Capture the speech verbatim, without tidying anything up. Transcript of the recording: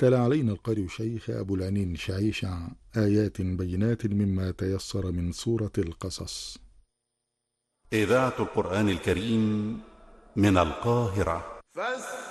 تلا علينا القارئ الشيخ أبو العنين شعيشع آيات بينات مما تيسر من سورة القصص. إذاعة القرآن الكريم من القاهرة.